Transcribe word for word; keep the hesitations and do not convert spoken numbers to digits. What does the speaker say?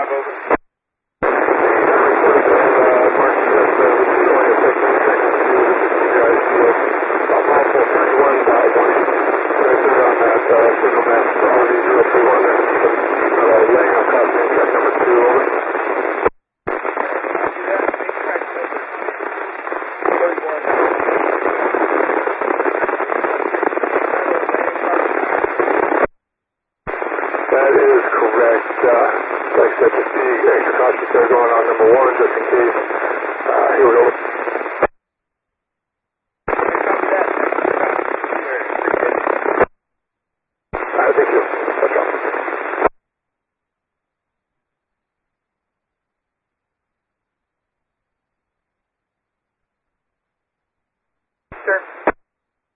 five, over. That is correct. Uh, like I said, just be extra cautious there going on number one, just in case uh, he would open.